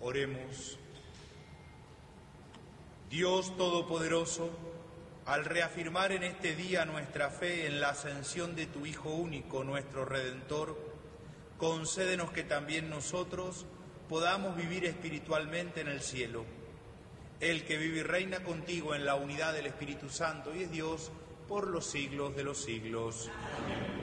Oremos. Dios Todopoderoso, al reafirmar en este día nuestra fe en la ascensión de tu Hijo único, nuestro Redentor, concédenos que también nosotros podamos vivir espiritualmente en el cielo. El que vive y reina contigo en la unidad del Espíritu Santo y es Dios por los siglos de los siglos. Amén.